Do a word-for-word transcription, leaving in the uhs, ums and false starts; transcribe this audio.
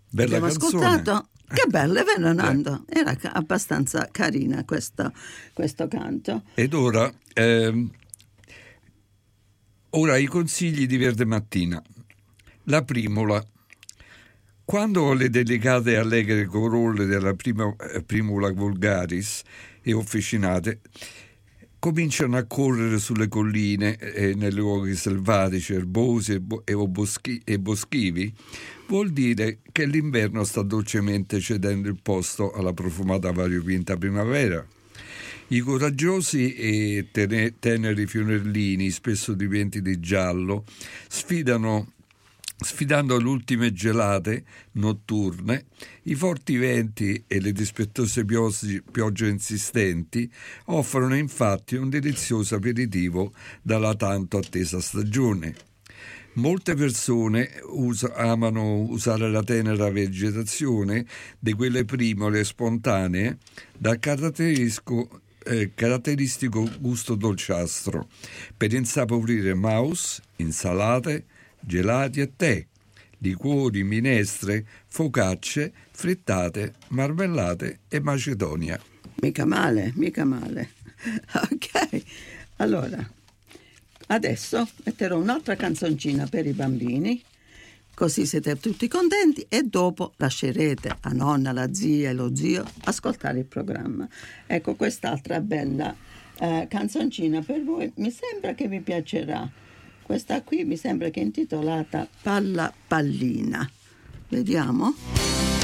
Bella abbiamo canzone. ascoltato. Che bello, è vero, Nando? Era ca- abbastanza carina questo, questo canto. Ed ora, ehm, ora i consigli di Verde Mattina. La primula. Quando le delicate e allegre corolle della prima, eh, primula vulgaris e officinate cominciano a correre sulle colline e nei luoghi selvatici, erbosi e, bo- e, boschi- e boschivi, vuol dire che l'inverno sta dolcemente cedendo il posto alla profumata variopinta primavera. I coraggiosi e tene- teneri fiorellini, spesso dipinti di giallo, sfidano Sfidando le ultime gelate notturne, i forti venti e le dispettose piogge, piogge insistenti offrono infatti un delizioso aperitivo dalla tanto attesa stagione. Molte persone usa, amano usare la tenera vegetazione di quelle primole spontanee dal caratteristico, eh, caratteristico gusto dolciastro per insaporire mousse, insalate, gelati e tè, liquori, minestre, focacce, frittate, marmellate e macedonia. Mica male, mica male. Ok, allora, adesso metterò un'altra canzoncina per i bambini, così siete tutti contenti e dopo lascerete a nonna, la zia e lo zio ascoltare il programma. Ecco quest'altra bella eh, canzoncina per voi, mi sembra che vi piacerà. Questa qui mi sembra che è intitolata Palla Pallina. Vediamo.